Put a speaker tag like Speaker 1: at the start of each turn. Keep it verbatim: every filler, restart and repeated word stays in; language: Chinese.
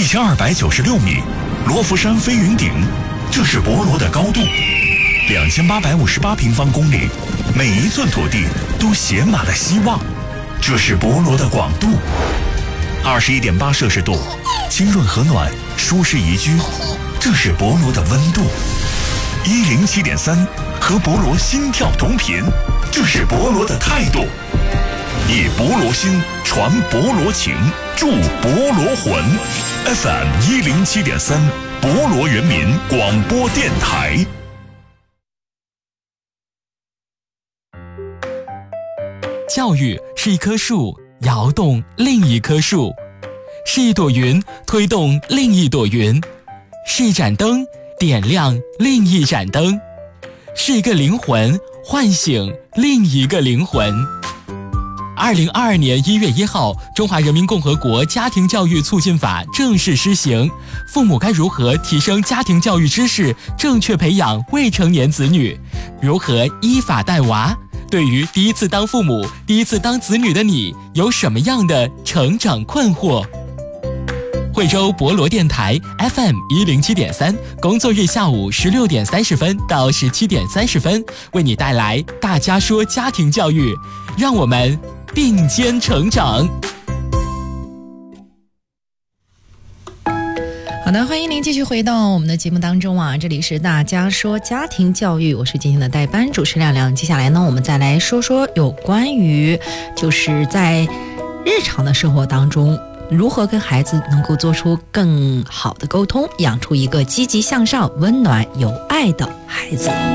Speaker 1: 千二百九十六米，罗浮山飞云顶，这是博罗的高度；两千八百五十八平方公里，每一寸土地都写满了希望，这是博罗的广度；二十一点八摄氏度，清润和暖，舒适宜居，这是博罗的温度；一零七点三，和博罗心跳同频，这是博罗的态度。以博罗心传博罗情，助博罗魂。F M 一零七点三，博罗人民广播电台。
Speaker 2: 教育是一棵树，摇动另一棵树；是一朵云，推动另一朵云；是一盏灯，点亮另一盏灯；是一个灵魂，唤醒另一个灵魂。二零二二年一月一号，《中华人民共和国家庭教育促进法》正式施行。父母该如何提升家庭教育知识，正确培养未成年子女？如何依法带娃？对于第一次当父母、第一次当子女的你，有什么样的成长困惑？惠州博罗电台 F M 一零七点三，工作日下午十六点三十分到十七点三十分，为你带来大家说家庭教育，让我们并肩成长。
Speaker 3: 好的，欢迎您继续回到我们的节目当中啊！这里是大家说家庭教育，我是今天的代班主持亮亮。接下来呢，我们再来说说有关于就是在日常的生活当中，如何跟孩子能够做出更好的沟通，养出一个积极向上、温暖有爱的孩子。